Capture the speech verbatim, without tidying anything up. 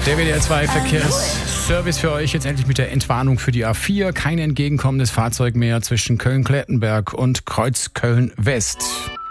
Der W D R zwei Verkehrsservice für euch jetzt endlich mit der Entwarnung für die A vier. Kein entgegenkommendes Fahrzeug mehr zwischen Köln-Klettenberg und Kreuz Köln-West.